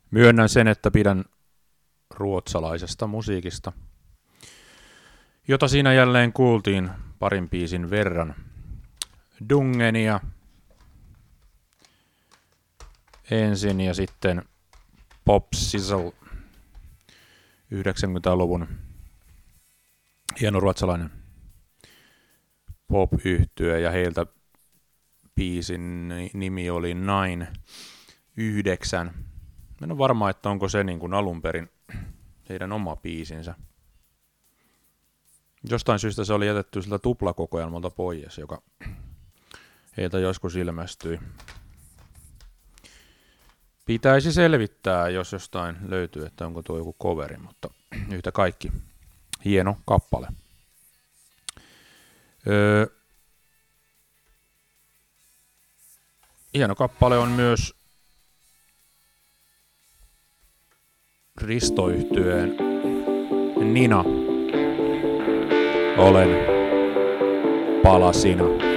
Myönnän sen, että pidän ruotsalaisesta musiikista, jota siinä jälleen kuultiin parin biisin verran. Dungenia ensin ja sitten Pop Sizzle 90-luvun hieno ruotsalainen pop-yhtye ja heiltä biisin nimi oli 9. En ole varma, että onko se niin kuin alun perin heidän oma biisinsä. Jostain syystä se oli jätetty siltä tuplakokoelmalta pois, joka heiltä joskus ilmestyi. Pitäisi selvittää, jos jostain löytyy, että onko tuo joku coveri, mutta yhtä kaikki hieno kappale. Hieno kappale on myös Risto-yhtyeen Nina. Olen palasina.